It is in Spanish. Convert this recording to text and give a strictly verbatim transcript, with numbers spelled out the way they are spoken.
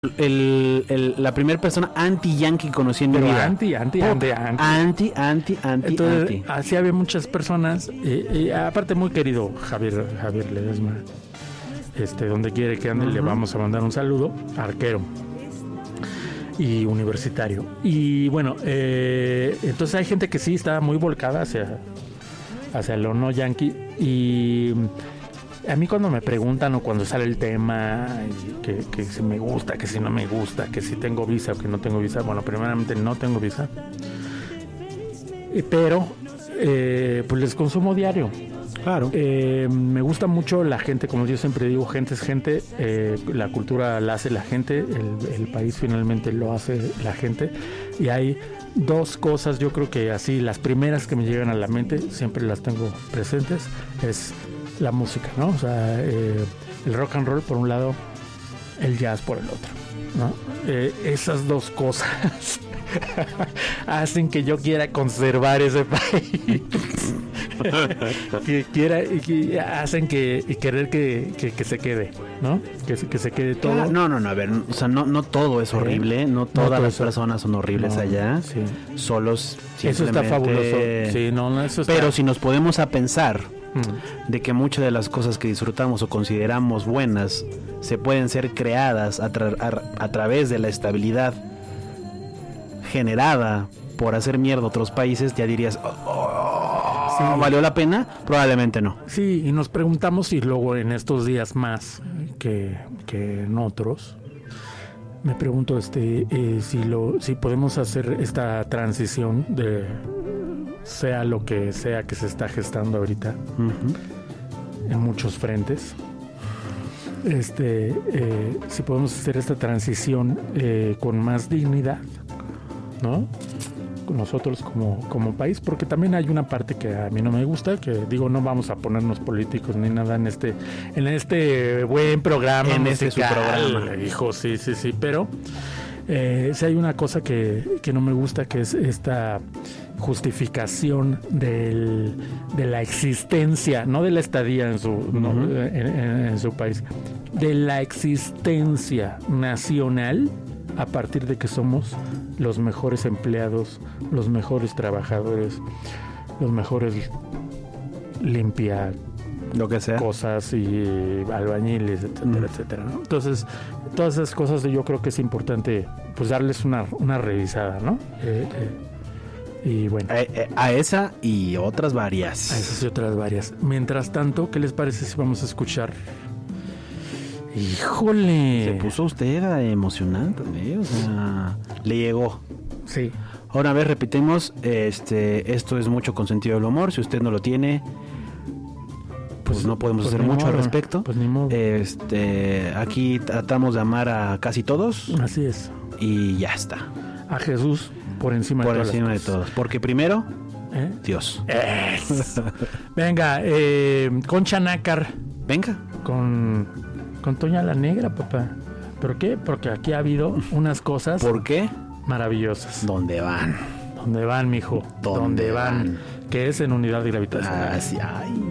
el, el, la primera persona anti-yankee que conocí en mi Pero vida. anti, anti, anti, anti. Anti, anti, anti, Entonces, anti. así había muchas personas, y, y aparte muy querido Javier, Javier Ledesma, este, donde quiere que ande, uh-huh. le vamos a mandar un saludo, arquero y universitario. Y bueno, eh, entonces hay gente que sí está muy volcada hacia, hacia lo no yankee, y a mí cuando me preguntan o cuando sale el tema que, que si me gusta, que si no me gusta, que si tengo visa o que no tengo visa, bueno, primeramente no tengo visa, pero eh, pues les consumo diario. Claro. Eh, me gusta mucho la gente, como yo siempre digo, gente es gente, eh, la cultura la hace la gente, el, el país finalmente lo hace la gente, y hay dos cosas, yo creo que así, las primeras que me llegan a la mente, siempre las tengo presentes, es la música, ¿no? O sea, eh, el rock and roll por un lado, el jazz por el otro, ¿no? Eh, esas dos cosas hacen que yo quiera conservar ese país. que quiera y que hacen que y querer que, que, que se quede, ¿no? Que, que se quede todo. No, no, no, a ver, o sea, no, no todo es horrible, no todas no las eso. personas son horribles no, allá, sí. solos. Eso está fabuloso. Sí, no, no, eso está... Pero si nos podemos a pensar mm. de que muchas de las cosas que disfrutamos o consideramos buenas se pueden ser creadas a, tra- a, a través de la estabilidad generada por hacer mierda a otros países, ya dirías, oh, oh, sí. ¿valió la pena? Probablemente no. Sí, y nos preguntamos si luego en estos días más que, que en otros, me pregunto este eh, si lo si podemos hacer esta transición de sea lo que sea que se está gestando ahorita uh-huh. en muchos frentes, este eh, si podemos hacer esta transición eh, con más dignidad, ¿no? Nosotros como, como país, porque también hay una parte que a mí no me gusta, que digo, no vamos a ponernos políticos ni nada en este en este buen programa en musical, este su programa, hijo, sí, sí, sí, pero eh, sí hay una cosa que, que no me gusta, que es esta justificación del, de la existencia, no de la estadía en su, uh-huh. no, en, en, en su país, de la existencia nacional a partir de que somos los mejores empleados, los mejores trabajadores, los mejores limpia lo que sea cosas y albañiles, etcétera, mm. etcétera, ¿no? Entonces, todas esas cosas yo creo que es importante pues darles una, una revisada, ¿no? Eh, eh, y bueno. A, a esa y otras varias. A esas y otras varias. Mientras tanto, ¿qué les parece si vamos a escuchar? ¡Híjole! Se puso usted emocionante, ¿eh? O sea, le llegó. Sí. Ahora, a ver, repetimos, este, esto es mucho con sentido del humor. Si usted no lo tiene, pues, pues no podemos pues hacer mucho modo, al respecto. Pues ni modo. Este, aquí tratamos de amar a casi todos. Así es. Y ya está. A Jesús por encima por de todas encima las de cosas. todos. Porque primero, ¿Eh? Dios. Es. Venga, eh, Concha Nácar. Venga. Con... Con Toña la Negra, papá. ¿Por qué? Porque aquí ha habido unas cosas... ¿Por qué? Maravillosas. ¿Dónde van? ¿Dónde van, mijo? ¿Dónde, ¿Dónde van? van? Que es en unidad gravitacional. Ah, sí, ay.